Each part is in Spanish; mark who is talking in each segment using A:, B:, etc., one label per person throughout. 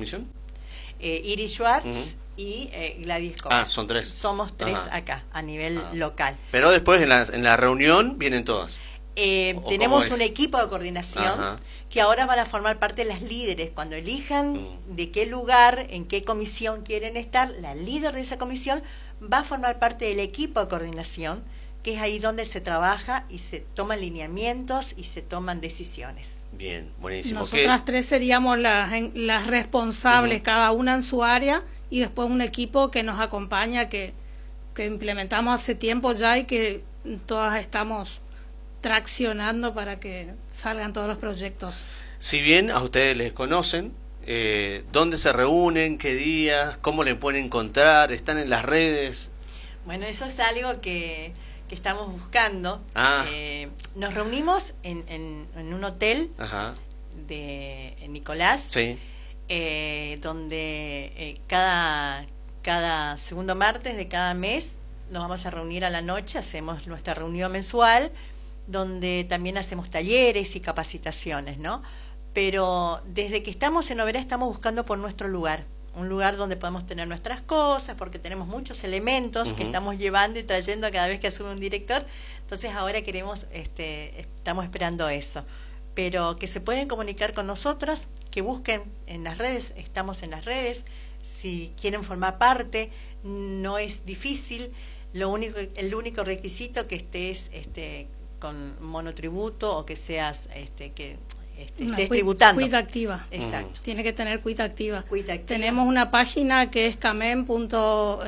A: comisión?
B: Iris Schwartz y Gladys Escobar.
A: Son 3.
B: Somos 3
A: Ajá.
B: acá, a nivel local.
A: Pero después en la reunión vienen todas.
B: Tenemos un equipo de coordinación.
A: Ajá.
B: Que ahora van a formar parte de las líderes. Cuando elijan de qué lugar, en qué comisión quieren estar, la líder de esa comisión va a formar parte del equipo de coordinación, que es ahí donde se trabaja y se toman lineamientos y se toman decisiones.
A: Bien, buenísimo.
C: Nosotras 3 seríamos las responsables, cada una en su área, y después un equipo que nos acompaña, que implementamos hace tiempo ya y que todas estamos traccionando para que salgan todos los proyectos.
A: Si bien a ustedes les conocen, ¿dónde se reúnen? ¿Qué días? ¿Cómo le pueden encontrar? ¿Están en las redes?
B: Bueno, eso es algo que estamos buscando. Nos reunimos en un hotel de Nicolás,
A: sí.
B: Donde cada segundo martes de cada mes nos vamos a reunir a la noche, hacemos nuestra reunión mensual, donde también hacemos talleres y capacitaciones, ¿no? Pero desde que estamos en Oberá estamos buscando por nuestro lugar, un lugar donde podemos tener nuestras cosas, porque tenemos muchos elementos que estamos llevando y trayendo cada vez que asume un director. Entonces ahora estamos esperando eso. Pero que se pueden comunicar con nosotros, que busquen en las redes, estamos en las redes. Si quieren formar parte, no es difícil. El único requisito que estés con monotributo o que seas estés tributando.
C: Cuita activa.
B: Exacto.
C: Tiene que tener cuita activa.
B: Tenemos
C: una página que es camen.com.org.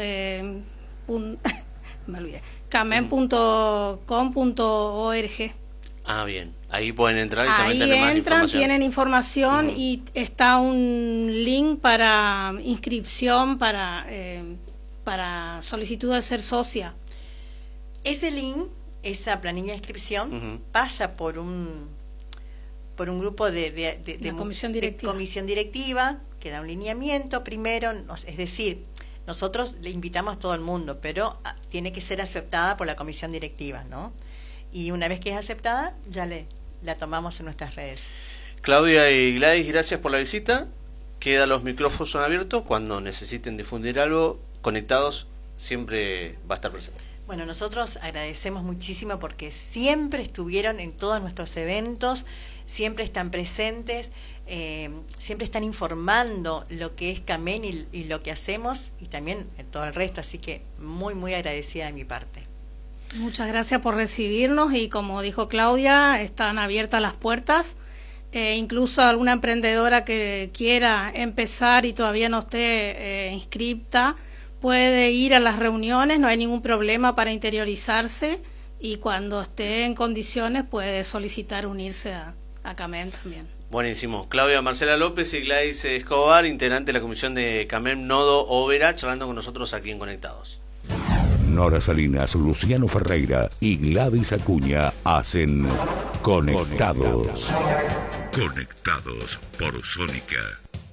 A: Bien. Ahí pueden entrar y también tener más información.
C: Tienen información y está un link para inscripción, para solicitud de ser socia.
B: Ese link, esa planilla de inscripción, pasa por un grupo de
C: comisión
B: directiva que da un lineamiento primero, es decir, nosotros le invitamos a todo el mundo, pero tiene que ser aceptada por la comisión directiva, ¿no? Y una vez que es aceptada, ya la tomamos en nuestras redes.
A: Claudia y Gladys, gracias por la visita. Quedan los micrófonos abiertos. Cuando necesiten difundir algo, Conectados siempre va a estar presente.
B: Bueno, nosotros agradecemos muchísimo porque siempre estuvieron en todos nuestros eventos, siempre están presentes, siempre están informando lo que es Camen y lo que hacemos y también todo el resto, así que muy, muy agradecida de mi parte.
C: Muchas gracias por recibirnos y como dijo Claudia, están abiertas las puertas. Incluso alguna emprendedora que quiera empezar y todavía no esté inscripta, puede ir a las reuniones, no hay ningún problema para interiorizarse y cuando esté en condiciones puede solicitar unirse a Camen también.
A: Buenísimo. Claudia Marcela López y Gladys Escobar, integrante de la comisión de Camen Nodo Oberá, charlando con nosotros aquí en Conectados.
D: Nora Salinas, Luciano Ferreira y Gladys Acuña hacen Conectados. Conectados por Sónica.